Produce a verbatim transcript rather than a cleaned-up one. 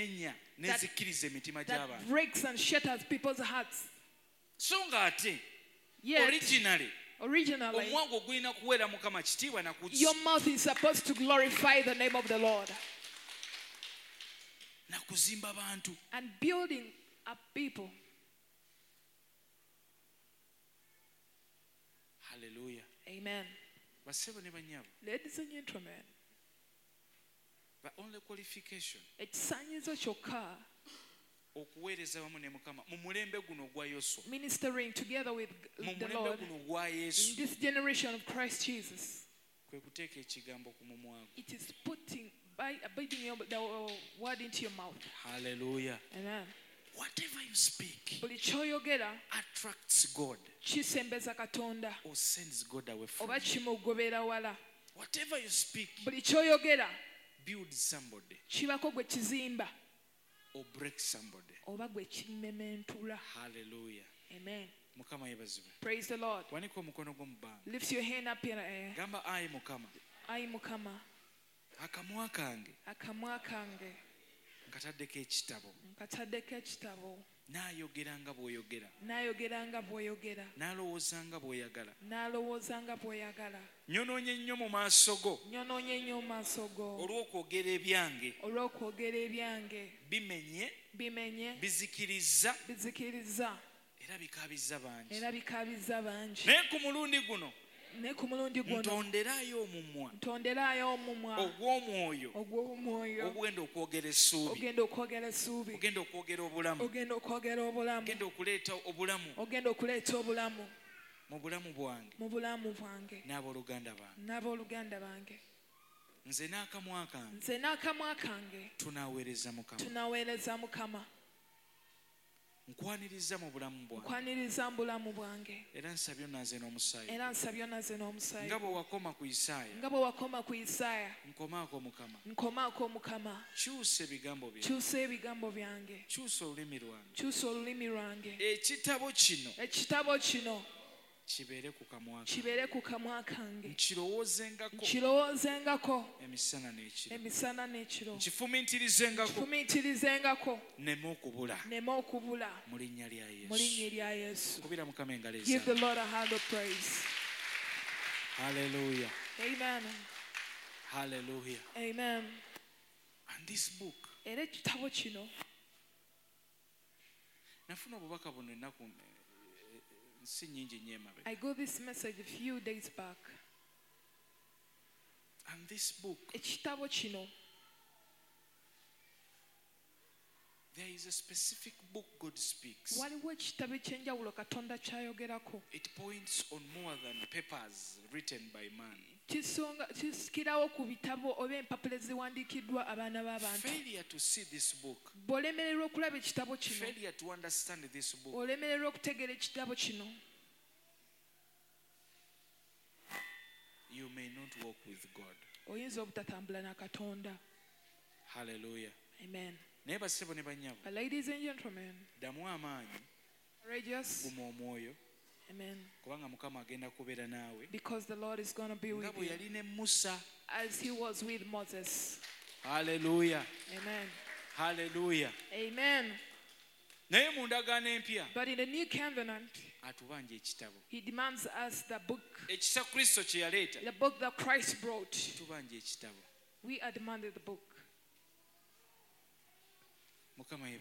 ezimenya n'ezikkiriza emitima that gy'abantu. breaks and shatters people's hearts. So nga ate Yet, originally originally, omwango ogulina kuweera Mukama kitiibwa na kuzza your mouth is supposed to glorify the name of the Lord na kuzimba bantu. and building up people. Hallelujah. Amen. Basebo ne bannyabo, Ladies and gentlemen, the only qualification ekisaanyizo kyokka okuweereza wamu ne Mukama mu mulembe guno ogwa Yoswa, ministering together with mu the mulembe Lord guno ogwa in Yesu, this generation of Christ Jesus, kwe kuteeka ekigambo ku mumwa gwo. it is putting by biting your, the word into your mouth. Hallelujah. Amen. Whatever you speak Buli ky'oyogera attracts God kisembeza Katonda or sends God away from oba you. kimugobera wala. Whatever you speak Buli ky'oyogera builds somebody kibako gwe kizimba or breaks somebody. oba gwe kimementula. Hallelujah. Amen. Mukama yebazibwe. Praise the Lord. Wanika omukono gwo mu bbanga. Lift your hand up in the air. Gamba ayi Mukama, Ayi Mukama, akamwa kange akamwa kange nkataddeko ekitabo, nkataddeko ekitabo, naayogera nga bw'oyogera, naayogera nga bw'oyogera, naalowooza nga bw'oyagala, n'alowooza nga bw'oyagala. nyonoonye nnyo mu maaso go Nyonoonye nnyo mu maaso go olw'okwogera ebyange, olw'okwogera ebyange bimenye, bimenye, bizikiriza bizikiriza era bikaabizza bangi. era bikaabizza bangi. Naye ku mulundi guno Ne ku mulundi guno ntonderayo omumwa ntonderayo omumwa ogw'omwoyo ogw'omwoyo ogenda okwogera essuubi, ogenda okwogera essuubi, ogenda okwogera obulamu, ogenda okwogera obulamu, ogenda okuleeta obulamu ogenda okuleeta obulamu mu bulamu bwange mu bulamu bwange n'abooluganda bange. n'abooluganda bange. Nze n'akamwa kange Nze n'akamwa kange tunaaweereza Mukama. tunaweereza Mukama. Nkwaniriza mu bulamu bwange Nkwaniriza mu bulamu bwange era nsabye onaaze n'omusaayi era nsabye onaze n'omusaayi nga bwe wakoma ku Isaaya, nga bwe wakoma ku Isaaya. nkomaako Mukama. Nkomaako Mukama, Kyusa ebigambo byange, kyusa ebigambo byange, kyusa olulimi lwange, kyusa olulimi lwange. ekitabo kino Ekitabo kino kibeere ku kamwa kange, kibeere ku kamwa kange, nkirowoozengako nkirowoozengako emisana n'ekiro, emisana n'ekiro, nkifumiitirizengako kifumiitirizengako nneme okubula nneme okubula mu linnya lya mu linnya Yesu. erya Yesu. Kubira Mukama engalo Give the ezaabwe. Lord a hand of praise. Hallelujah. Amen. Hallelujah. Amen. And this book, Era ekitabo kino nafuna obubaka buno ennaku eh, nsi nnyingi nnyo emabega. I got this message a few days back. And this book, Ekitabo kino there is a specific book God speaks. waliwo ekitabo ekyenjawulo Katonda kyayogerako. It points on more than papers written by man. Kisonga kisikirawo ku bitabo oba empapula eziwandiikiddwa abaana b'abantu. Failure to see this book, Bw'olemererwa okulaba ekitabo kino, failure to understand this book, olemererwa okutegeera ekitabo kino, you may not walk with God. oyinza obutatambula na Katonda. Hallelujah. Amen. Naye basebo ne bannyabo, But ladies and gentlemen, ddamu amaanyi, courageous. guma omwoyo, Amen. kubanga Mukama agenda kubeera naawe Because the Lord is going to be nga with bwe you yali ne Musa. as he was with Moses. Hallelujah. Amen. Hallelujah. Amen. Naye mu ndagaano empya But in the new covenant, atubanja ekitabo, he demands us the book, ekisa Kristo kye yaleeta, the book that Christ brought. tubanja ekitabo. We are demanded the book. Mukama yeebazibwe.